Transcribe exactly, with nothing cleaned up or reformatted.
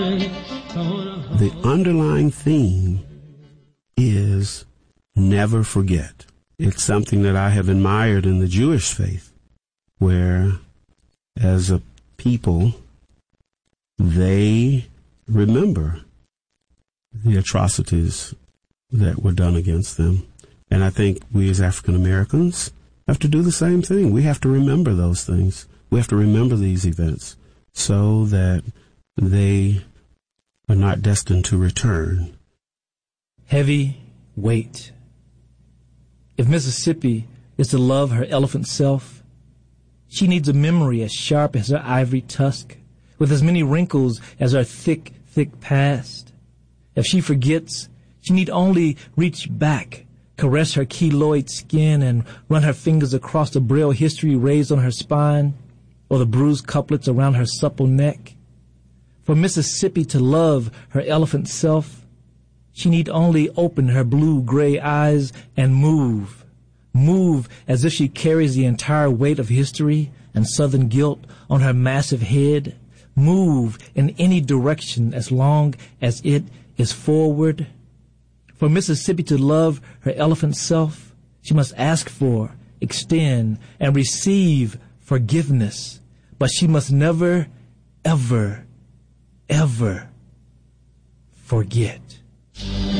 The underlying theme is never forget. It's something that I have admired in the Jewish faith, where as a people, they remember the atrocities that were done against them. And I think we as African Americans have to do the same thing. We have to remember those things. We have to remember these events so that they are not destined to return. Heavy weight. If Mississippi is to love her elephant self, she needs a memory as sharp as her ivory tusk, with as many wrinkles as her thick, thick past. If she forgets, she need only reach back, caress her keloid skin, and run her fingers across the braille history raised on her spine, or the bruised couplets around her supple neck. For Mississippi to love her elephant self, she need only open her blue-gray eyes and move, move as if she carries the entire weight of history and Southern guilt on her massive head, move in any direction as long as it is forward. For Mississippi to love her elephant self, she must ask for, extend, and receive forgiveness, but she must never, ever, ever forget.